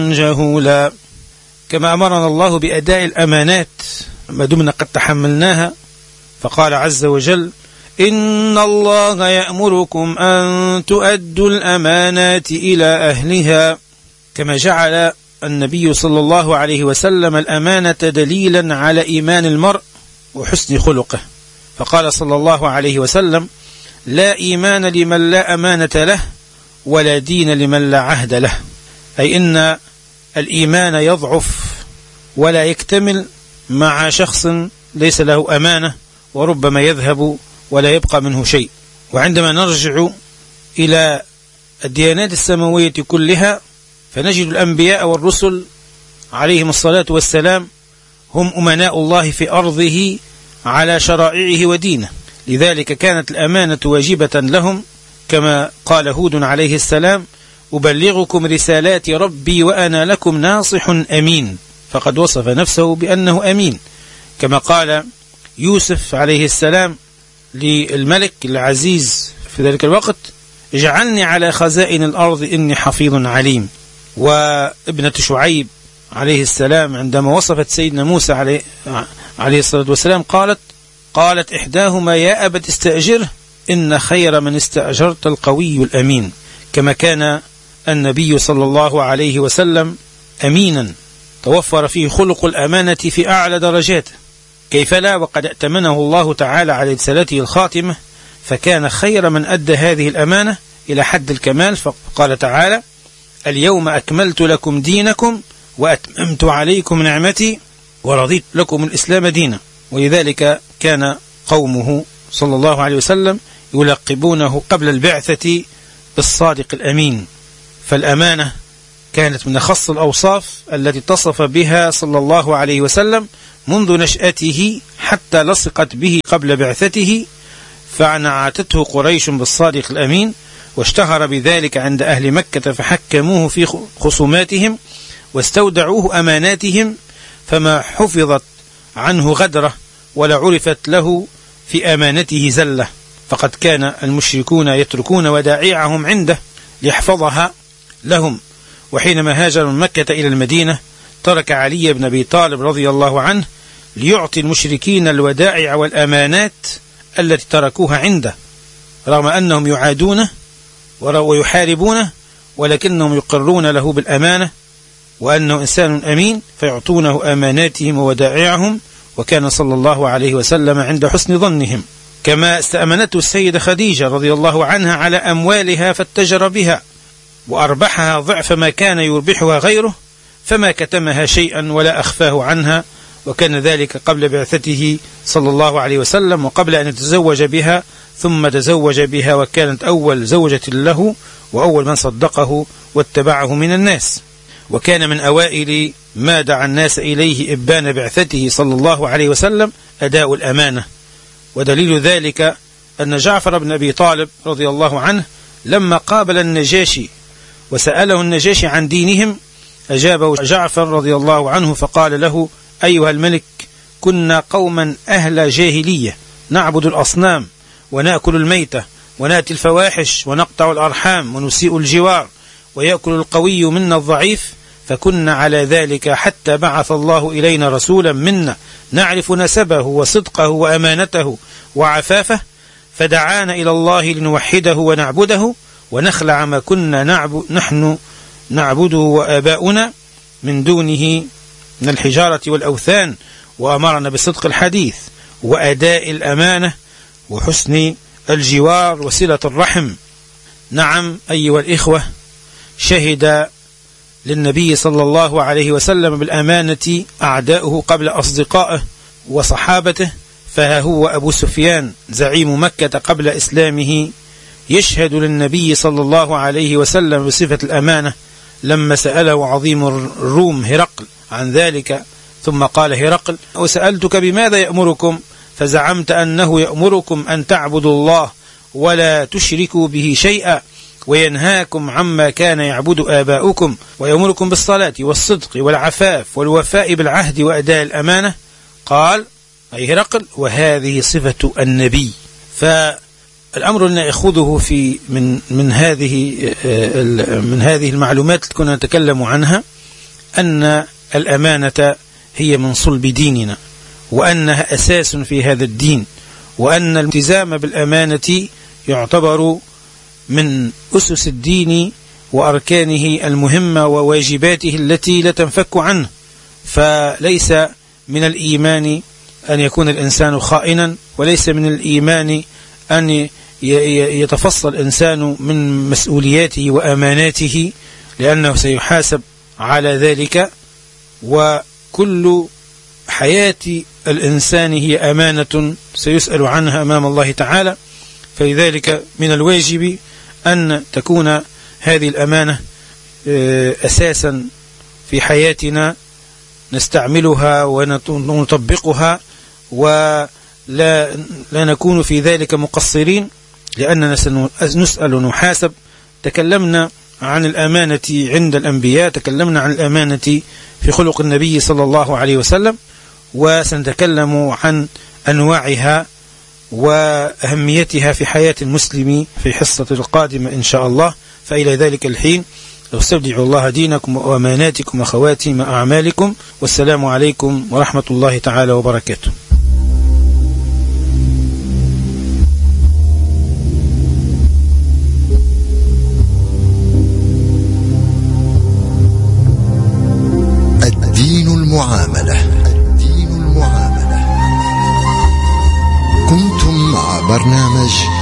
جهولا. كما أمرنا الله بأداء الأمانات ما دمنا قد تحملناها، فقال عز وجل: إن الله يأمركم أن تؤدوا الأمانات إلى أهلها. كما جعل النبي صلى الله عليه وسلم الأمانة دليلا على إيمان المرء وحسن خلقه، فقال صلى الله عليه وسلم: لا إيمان لمن لا أمانة له، ولا دين لمن لا عهد له. أي إن الإيمان يضعف ولا يكتمل مع شخص ليس له أمانة، وربما يذهب ولا يبقى منه شيء. وعندما نرجع إلى الديانات السماوية كلها فنجد الأنبياء والرسل عليهم الصلاة والسلام هم أمناء الله في أرضه على شرائعه ودينه، لذلك كانت الأمانة واجبة لهم، كما قال هود عليه السلام: أبلغكم رسالات ربي وأنا لكم ناصح أمين. فقد وصف نفسه بأنه أمين، كما قال يوسف عليه السلام للملك العزيز في ذلك الوقت: اجعلني على خزائن الأرض إني حفيظ عليم. وابنة شعيب عليه السلام عندما وصفت سيدنا موسى عليه الصلاة والسلام قالت إحداهما: يا أبت استأجره إن خير من استأجرت القوي الأمين. كما كان النبي صلى الله عليه وسلم أمينا توفر فيه خلق الأمانة في أعلى درجاته، كيف لا وقد ائتمنه الله تعالى على رسالته الخاتمة، فكان خير من أدى هذه الأمانة إلى حد الكمال. فقال تعالى: اليوم أكملت لكم دينكم وأتممت عليكم نعمتي ورضيت لكم الإسلام دينا. ولذلك كان قومه صلى الله عليه وسلم يلقبونه قبل البعثة بالصادق الأمين. فالأمانة كانت من أخص الأوصاف التي اتصف بها صلى الله عليه وسلم منذ نشأته حتى لصقت به قبل بعثته، فنعتته قريش بالصادق الأمين، واشتهر بذلك عند أهل مكة فحكموه في خصوماتهم واستودعوه أماناتهم، فما حفظت عنه غدرة ولا عرفت له في أمانته زلة، فقد كان المشركون يتركون ودائعهم عنده ليحفظها لهم. وحينما هاجر من مكة إلى المدينة ترك علي بن أبي طالب رضي الله عنه ليعطي المشركين الودائع والأمانات التي تركوها عنده، رغم أنهم يعادونه ويحاربونه، ولكنهم يقرون له بالأمانة وأنه إنسان أمين، فيعطونه أماناتهم وودائعهم، وكان صلى الله عليه وسلم عند حسن ظنهم. كما استأمنته السيدة خديجة رضي الله عنها على أموالها فاتجر بها وأربحها ضعف ما كان يربحها غيره، فما كتمها شيئا ولا أخفاه عنها، وكان ذلك قبل بعثته صلى الله عليه وسلم وقبل أن يتزوج بها، ثم تزوج بها وكانت أول زوجة له وأول من صدقه واتبعه من الناس. وكان من أوائل ما دعا الناس إليه إبان بعثته صلى الله عليه وسلم أداء الأمانة. ودليل ذلك أن جعفر بن أبي طالب رضي الله عنه لما قابل النجاشي وسأله النجاشي عن دينهم أجابه جعفر رضي الله عنه فقال له: أيها الملك، كنا قوما أهل جاهلية نعبد الأصنام ونأكل الميتة ونأتي الفواحش ونقطع الأرحام ونسيء الجوار ويأكل القوي منا الضعيف، فكنا على ذلك حتى بعث الله إلينا رسولا منا نعرف نسبه وصدقه وأمانته وعفافه، فدعانا إلى الله لنوحده ونعبده ونخلع ما كنا نحن نعبده وآباؤنا من دونه من الحجارة والأوثان، وأمرنا بصدق الحديث وأداء الأمانة وحسن الجوار وصلة الرحم. نعم أيها الإخوة، شهد للنبي صلى الله عليه وسلم بالأمانة أعداؤه قبل أصدقائه وصحابته، فها هو أبو سفيان زعيم مكة قبل إسلامه يشهد للنبي صلى الله عليه وسلم بصفة الأمانة لما سأله عظيم الروم هرقل عن ذلك، ثم قال هرقل: وسألتك بماذا يأمركم؟ فزعمت أنه يأمركم أن تعبدوا الله ولا تشركوا به شيئا، وينهاكم عما كان يعبد آباؤكم، ويأمركم بالصلاة والصدق والعفاف والوفاء بالعهد وأداء الأمانة. قال أي هرقل: وهذه صفة النبي. فالأمر أن نأخذه في من هذه المعلومات التي كنا نتكلم عنها، أن الأمانة هي من صلب ديننا، وأنها أساس في هذا الدين، وأن الالتزام بالأمانة يعتبر من أسس الدين وأركانه المهمة وواجباته التي لا تنفك عنه. فليس من الإيمان أن يكون الإنسان خائنا، وليس من الإيمان أن يتفصل الإنسان من مسؤولياته وأماناته، لأنه سيحاسب على ذلك. وكل حياة الإنسان هي أمانة سيسأل عنها أمام الله تعالى. فلذلك من الواجب أن تكون هذه الأمانة أساسا في حياتنا نستعملها ونطبقها، ولا نكون في ذلك مقصرين، لأننا سنسأل ونحاسب. تكلمنا عن الأمانة عند الأنبياء، تكلمنا عن الأمانة في خلق النبي صلى الله عليه وسلم، وسنتكلم عن أنواعها وأهميتها في حياة المسلم في حصة القادمة إن شاء الله. فإلى ذلك الحين استودع الله دينكم وأماناتكم وخواتم أعمالكم، والسلام عليكم ورحمة الله تعالى وبركاته. الدين المعاملة. كنتم مع برنامج